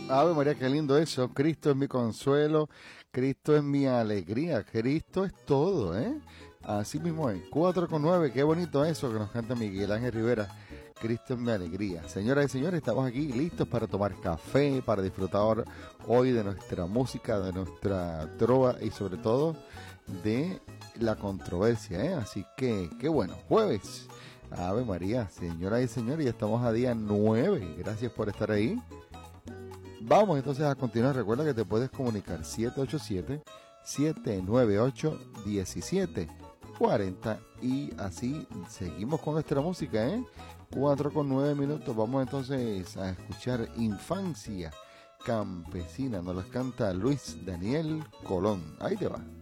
Ave María, qué lindo eso. Cristo es mi consuelo, Cristo es mi alegría, Cristo es todo, ¿eh? Así mismo es. 4:9, qué bonito eso que nos canta Miguel Ángel Rivera. Cristo es mi alegría. Señoras y señores, estamos aquí listos para tomar café, para disfrutar hoy de nuestra música, de nuestra trova y sobre todo de la controversia, ¿eh? Así que, qué bueno, jueves. Ave María, señoras y señores, ya estamos a día 9. Gracias por estar ahí. Vamos entonces a continuar. Recuerda que te puedes comunicar 787-798-1740 y así seguimos con nuestra música, 4:9. Vamos entonces a escuchar Infancia Campesina. Nos las canta Luis Daniel Colón. Ahí te va.